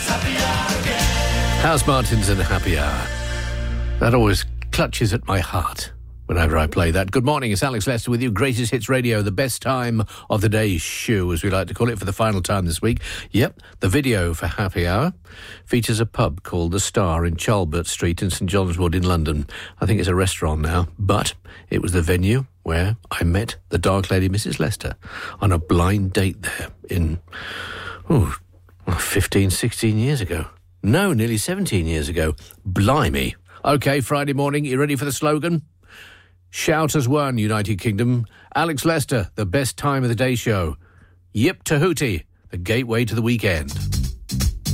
House Martins and Happy Hour. That always clutches at my heart whenever I play that. Good morning, it's Alex Lester with you. Greatest Hits Radio, the best time of the day show, as we like to call it, for the final time this week. Yep, the video for Happy Hour features a pub called The Star in Charlbert Street in St John's Wood in London. I think it's a restaurant now, but it was the venue where I met the Dark Lady Mrs Lester on a blind date there in 15, 16 years ago. No, nearly 17 years ago. Blimey. OK, Friday morning, you ready for the slogan? Shout as one, United Kingdom. Alex Lester, the best time of the day show. Yip to Hootie, the gateway to the weekend.